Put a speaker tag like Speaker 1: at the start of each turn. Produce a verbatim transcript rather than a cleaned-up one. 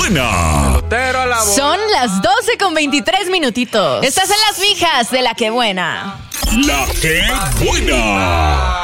Speaker 1: buena!
Speaker 2: Son las doce con veintitrés minutitos. Estás en las fijas de La Que Buena.
Speaker 1: ¡La Que Buena!